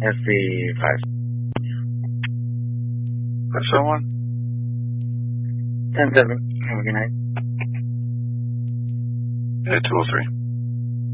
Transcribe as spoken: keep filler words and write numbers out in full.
S D five. Five seven one. Ten seven. Have a good night. Yeah, two oh three.